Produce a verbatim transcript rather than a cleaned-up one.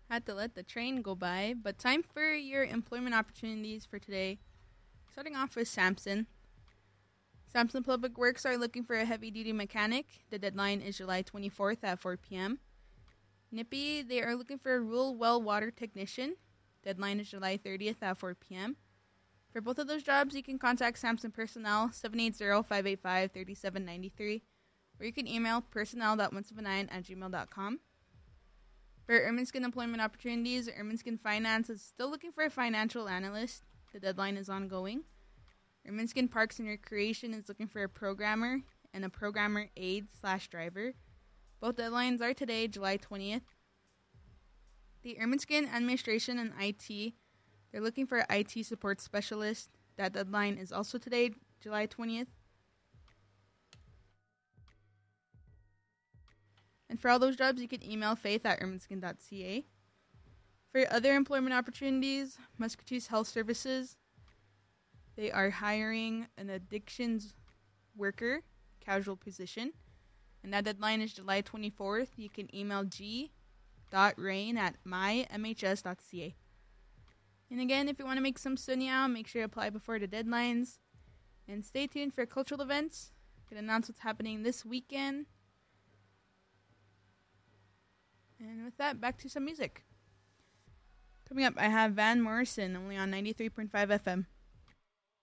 Had to let the train go by, but time for your employment opportunities for today. Starting off with Samson. Samson Public Works are looking for a heavy-duty mechanic. The deadline is July twenty-fourth at four p.m. Nippy, they are looking for a rural well water technician. Deadline is July thirtieth at four p.m. For both of those jobs, you can contact Samson Personnel, seven eight zero, five eight five, three seven nine three, or you can email personnel dot one seven nine at gmail dot com. For Ermineskin employment opportunities, Ermineskin Finance is still looking for a financial analyst. The deadline is ongoing. Ermineskin Parks and Recreation is looking for a programmer and a programmer aide slash driver. Both deadlines are today, July twentieth. The Ermineskin Administration and I T, they're looking for an I T support specialist. That deadline is also today, July twentieth. And for all those jobs, you can email faith at ermineskin dot c a. For other employment opportunities, Muscatine Health Services, they are hiring an addictions worker, casual position. And that deadline is July twenty-fourth. You can email g dot rain at my m h s dot c a. And again, if you want to make some sunya, make sure you apply before the deadlines. And stay tuned for cultural events. I'm going to announce what's happening this weekend. And with that, back to some music. Coming up, I have Van Morrison, only on ninety-three point five F M.